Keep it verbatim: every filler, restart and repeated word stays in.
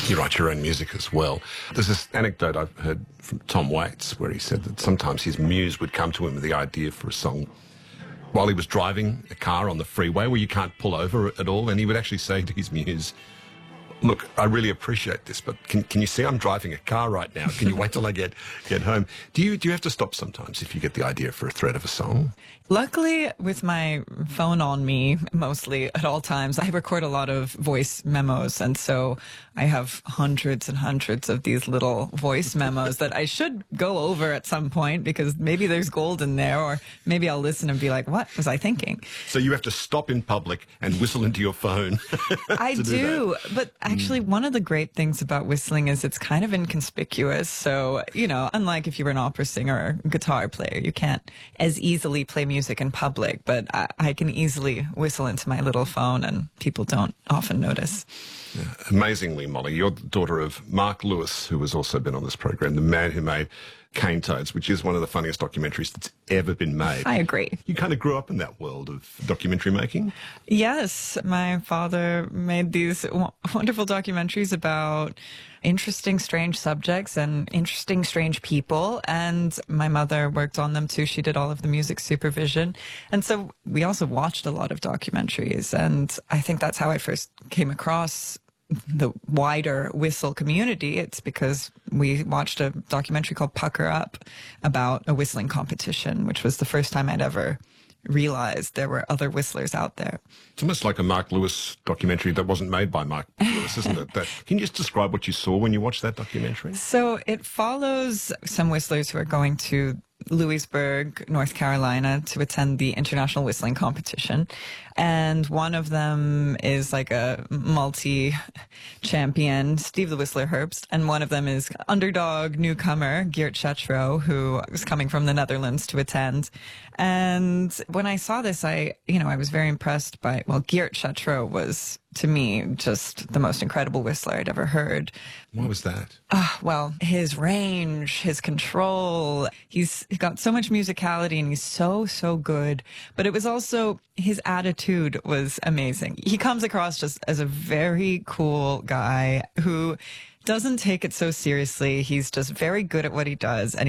You write your own music as well. There's this anecdote I've heard from Tom Waits where he said that sometimes his muse would come to him with the idea for a song while he was driving a car on the freeway where you can't pull over at all, and he would actually say to his muse, "Look, I really appreciate this, but can can you see I'm driving a car right now? Can you wait till I get, get home?" Do you do you have to stop sometimes if you get the idea for a thread of a song? Luckily, with my phone on me, mostly at all times, I record a lot of voice memos. And so I have hundreds and hundreds of these little voice memos that I should go over at some point because maybe there's gold in there, or maybe I'll listen and be like, what was I thinking? So you have to stop in public and whistle into your phone. I do, do but actually mm. one of the great things about whistling is it's kind of inconspicuous. So, you know, unlike if you were an opera singer or guitar player, you can't as easily play music in public, but I, I can easily whistle into my little phone and people don't often notice. Yeah. Amazingly, Molly, you're the daughter of Mark Lewis, who has also been on this program, the man who made Cane Toads, which is one of the funniest documentaries that's ever been made. I agree. You kind of grew up in that world of documentary making? Yes. My father made these w- wonderful documentaries about interesting, strange subjects and interesting, strange people. And my mother worked on them too. She did all of the music supervision. And so we also watched a lot of documentaries. And I think that's how I first came across the wider whistle community. It's because we watched a documentary called Pucker Up about a whistling competition, which was the first time I'd ever realized there were other whistlers out there. It's almost like a Mark Lewis documentary that wasn't made by Mark Lewis, isn't it? That, can you just describe what you saw when you watched that documentary? So it follows some whistlers who are going to Louisburg, North Carolina, to attend the International Whistling Competition. And one of them is like a multi-champion, Steve the Whistler Herbst. And one of them is underdog newcomer, Geert Schatrow, who was coming from the Netherlands to attend. And when I saw this, I, you know, I was very impressed by, well, Geert Schatrow was, to me, just the most incredible whistler I'd ever heard. What was that? Uh, well, his range, his control, he's got so much musicality and he's so, so good. But it was also, his attitude was amazing. He comes across just as a very cool guy who doesn't take it so seriously. He's just very good at what he does. And